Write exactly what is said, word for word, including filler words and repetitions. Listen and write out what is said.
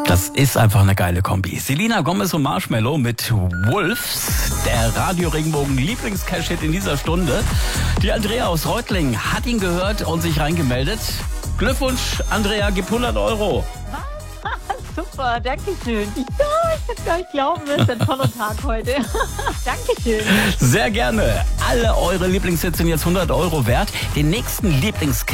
Das ist einfach eine geile Kombi. Selena Gomez und Marshmello mit Wolves, der Radio-Regenbogen-Lieblings-Cash-Hit in dieser Stunde. Die Andrea aus Reutlingen hat ihn gehört und sich reingemeldet. Glückwunsch, Andrea, gib hundert Euro. Super, danke schön. Ich, ja, ich kann gar nicht glauben, es ist ein toller Tag heute. Dankeschön. Sehr gerne. Alle eure Lieblingshits sind jetzt hundert Euro wert. Den nächsten Lieblings